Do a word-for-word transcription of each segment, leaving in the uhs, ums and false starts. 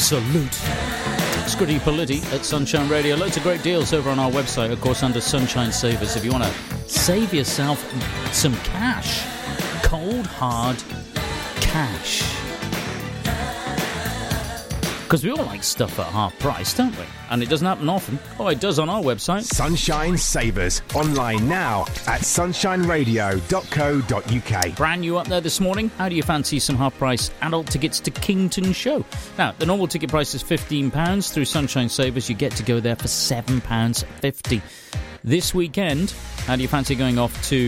Salute. Scritty Politti at Sunshine Radio. Loads of great deals over on our website, of course, under Sunshine Savers. If you want to save yourself some cash, cold, hard cash. Because we all like stuff at half price, don't we? And it doesn't happen often. Oh, it does on our website. Sunshine Savers. Online now at sunshine radio dot co dot uk. Brand new up there this morning. How do you fancy some half-price adult tickets to Kington Show? Now, the normal ticket price is fifteen pounds. Through Sunshine Savers, you get to go there for seven pounds fifty. This weekend, how do you fancy going off to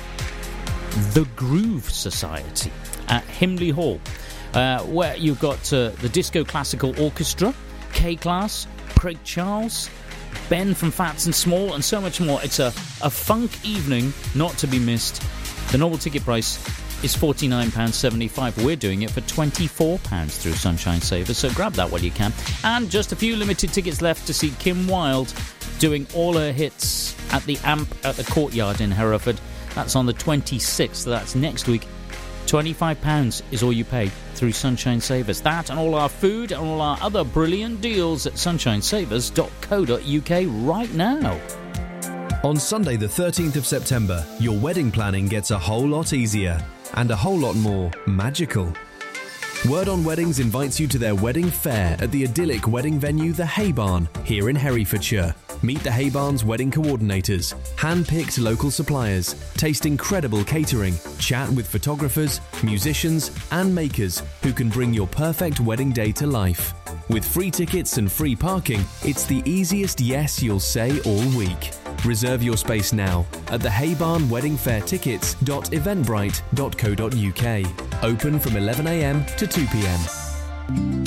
the Groove Society at Himley Hall? Uh, where you've got uh, the Disco Classical Orchestra, K-Class, Craig Charles, Ben from Fats and Small, and so much more. It's a, a funk evening not to be missed. The normal ticket price is forty-nine pounds seventy-five. We're doing it for twenty-four pounds through Sunshine Savers, so grab that while you can. And just a few limited tickets left to see Kim Wilde doing all her hits at the Amp at the Courtyard in Hereford. That's on the twenty-sixth, so that's next week. twenty-five pounds is all you pay through Sunshine Savers. That and all our food and all our other brilliant deals at sunshine savers dot co dot uk right now. On Sunday the thirteenth of September, your wedding planning gets a whole lot easier and a whole lot more magical. Word on Weddings invites you to their wedding fair at the idyllic wedding venue The Hay Barn here in Herefordshire. Meet the Hay Barn's wedding coordinators, hand-picked local suppliers, taste incredible catering, chat with photographers, musicians and makers who can bring your perfect wedding day to life. With free tickets and free parking, it's the easiest yes you'll say all week. Reserve your space now at the Hay Barn Wedding Fair tickets dot eventbrite dot co dot uk. Open from eleven a m to two p m.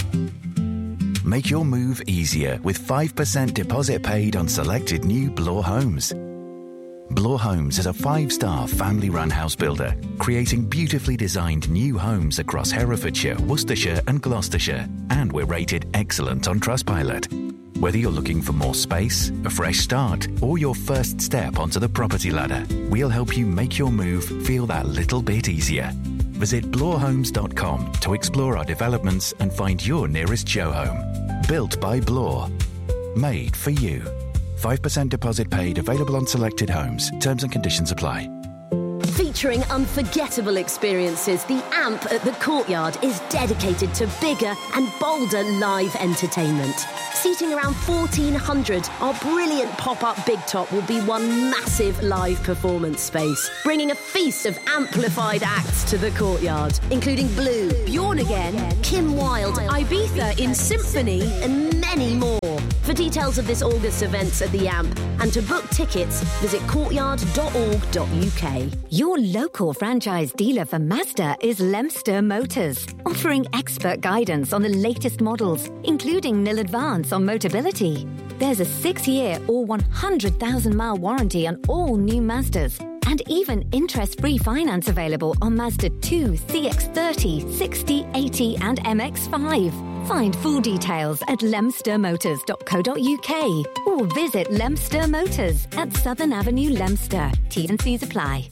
Make your move easier with five percent deposit paid on selected new Bloor homes. Bloor Homes is a five-star family-run house builder, creating beautifully designed new homes across Herefordshire, Worcestershire and Gloucestershire, and we're rated excellent on Trustpilot. Whether you're looking for more space, a fresh start, or your first step onto the property ladder, we'll help you make your move feel that little bit easier. Visit bloor homes dot com to explore our developments and find your nearest show home. Built by Bloor. Made for you. five percent deposit paid, available on selected homes. Terms and conditions apply. Featuring unforgettable experiences, the Amp at the Courtyard is dedicated to bigger and bolder live entertainment. Seating around fourteen hundred, our brilliant pop-up Big Top will be one massive live performance space, bringing a feast of amplified acts to the Courtyard, including Blue, Bjorn Again, Kim Wilde, Ibiza in Symphony, and many more. For details of this August events at the Amp and to book tickets, visit courtyard dot org dot uk. Your local franchise dealer for Mazda is Lemster Motors, offering expert guidance on the latest models, including nil advance on Motability. There's a six-year or one hundred thousand mile warranty on all new Mazdas, and even interest-free finance available on Mazda two, C X thirty, sixty, eighty and M X five. Find full details at lemster motors dot co dot uk or visit Lemster Motors at Southern Avenue, Lemster. T's and C's apply.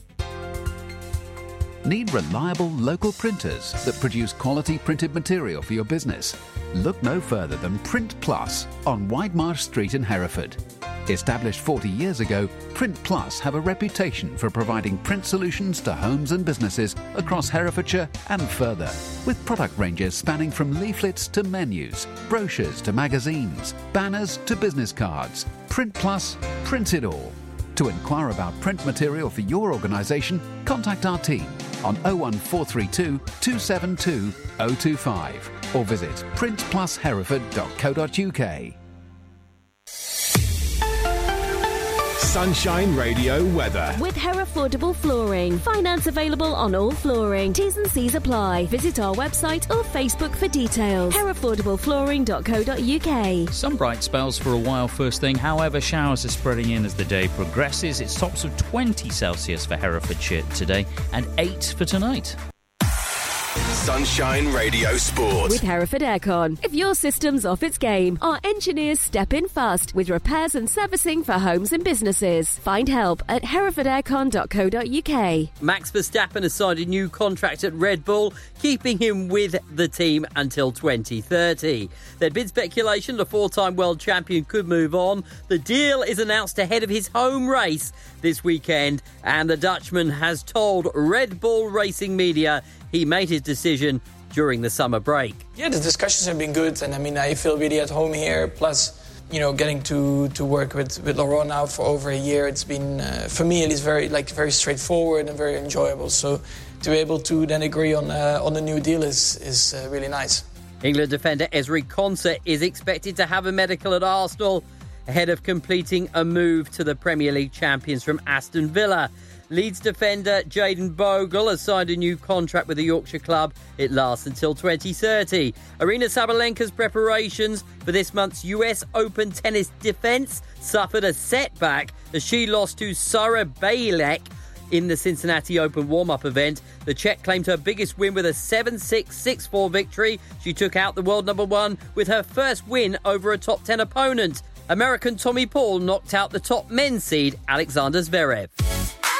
Need reliable local printers that produce quality printed material for your business? Look no further than Print Plus on Widemarsh Street in Hereford. Established forty years ago, Print Plus have a reputation for providing print solutions to homes and businesses across Herefordshire and further, with product ranges spanning from leaflets to menus, brochures to magazines, banners to business cards. Print Plus, print it all. To inquire about print material for your organisation, contact our team on oh one four three two, two seven two, oh two five or visit print plus hereford dot co dot uk. Sunshine Radio weather. With Herefordable Flooring. Finance available on all flooring. T's and C's apply. Visit our website or Facebook for details. herefordable flooring dot co dot uk. Some bright spells for a while first thing. However, showers are spreading in as the day progresses. It's tops of twenty Celsius for Herefordshire today and eight for tonight. Sunshine Radio Sport. With Hereford Aircon. If your system's off its game, our engineers step in fast with repairs and servicing for homes and businesses. Find help at hereford aircon dot co dot uk. Max Verstappen has signed a new contract at Red Bull, keeping him with the team until twenty thirty. There'd been speculation the four-time world champion could move on. The deal is announced ahead of his home race this weekend, and the Dutchman has told Red Bull Racing Media he made his decision during the summer break. Yeah, the discussions have been good, and I mean, I feel really at home here. Plus, you know, getting to, to work with, with Laurent now for over a year, it's been, uh, for me, it is very like very straightforward and very enjoyable. So to be able to then agree on uh, on the new deal is, is uh, really nice. England defender Ezri Konsa is expected to have a medical at Arsenal ahead of completing a move to the Premier League champions from Aston Villa. Leeds defender Jayden Bogle has signed a new contract with the Yorkshire club. It lasts until twenty thirty. Arina Sabalenka's preparations for this month's U S Open tennis defence suffered a setback as she lost to Sara Bialek in the Cincinnati Open warm-up event. The Czech claimed her biggest win with a seven six, six four victory. She took out the world number one with her first win over a top ten opponent. American Tommy Paul knocked out the top men's seed Alexander Zverev.